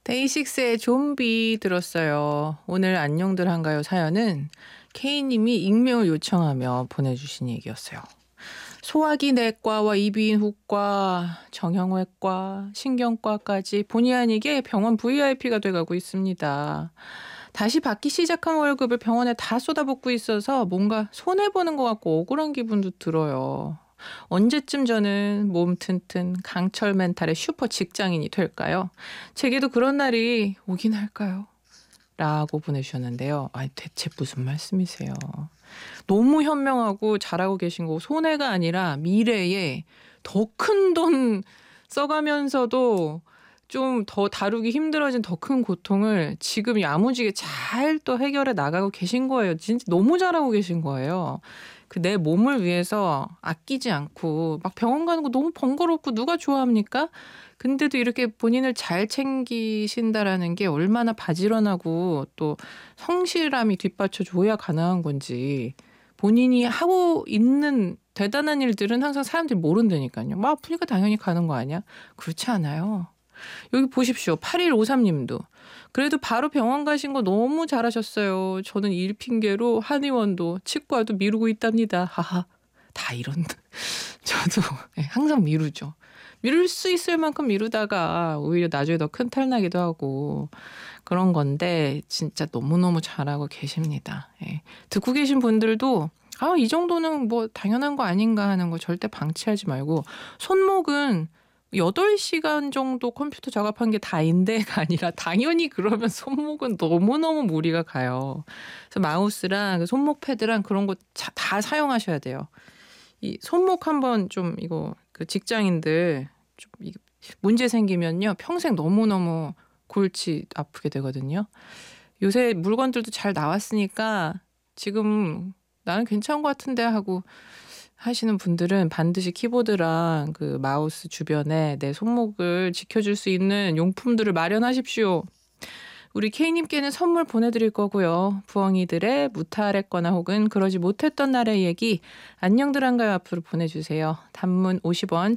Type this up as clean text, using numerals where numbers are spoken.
데이식스의 좀비 들었어요. 오늘 안녕들 한가요 사연은 K님이 익명을 요청하며 보내주신 얘기였어요. 소화기 내과와 이비인후과, 정형외과, 신경과까지 본의 아니게 병원 VIP가 돼가고 있습니다. 다시 받기 시작한 월급을 병원에 다 쏟아붓고 있어서 뭔가 손해보는 것 같고 억울한 기분도 들어요. 언제쯤 저는 몸 튼튼 강철 멘탈의 슈퍼 직장인이 될까요? 제게도 그런 날이 오긴 할까요? 라고 보내주셨는데요. 아니, 대체 무슨 말씀이세요? 너무 현명하고 잘하고 계신 거 손해가 아니라 미래에 더 큰 돈 써가면서도 좀 더 다루기 힘들어진 더 큰 고통을 지금 야무지게 잘 또 해결해 나가고 계신 거예요. 진짜 너무 잘하고 계신 거예요. 그 내 몸을 위해서 아끼지 않고 막 병원 가는 거 너무 번거롭고 누가 좋아합니까? 근데도 이렇게 본인을 잘 챙기신다라는 게 얼마나 바지런하고 또 성실함이 뒷받쳐 줘야 가능한 건지 본인이 하고 있는 대단한 일들은 항상 사람들이 모른다니까요. 막 아프니까 당연히 가는 거 아니야? 그렇지 않아요. 여기 보십시오. 8153님도. 그래도 바로 병원 가신 거 너무 잘하셨어요. 저는 일 핑계로 한의원도 치과도 미루고 있답니다. 하하. 다 이런. 저도 항상 미루죠. 미룰 수 있을 만큼 미루다가 오히려 나중에 더 큰 탈 나기도 하고 그런 건데 진짜 너무너무 잘하고 계십니다. 예. 듣고 계신 분들도 이 정도는 뭐 당연한 거 아닌가 하는 거 절대 방치하지 말고 손목은 8시간 정도 컴퓨터 작업한 게 다인데가 아니라 당연히 그러면 손목은 너무너무 무리가 가요. 그래서 마우스랑 손목 패드랑 그런 거 다 사용하셔야 돼요. 이 손목 한번 좀 이거 그 직장인들 좀 문제 생기면요. 평생 너무너무 골치 아프게 되거든요. 요새 물건들도 잘 나왔으니까 지금 나는 괜찮은 것 같은데 하고 하시는 분들은 반드시 키보드랑 그 마우스 주변에 내 손목을 지켜줄 수 있는 용품들을 마련하십시오. 우리 K님께는 선물 보내드릴 거고요. 부엉이들의 무탈했거나 혹은 그러지 못했던 날의 얘기 안녕들 한가요 앞으로 보내주세요. 단문 50원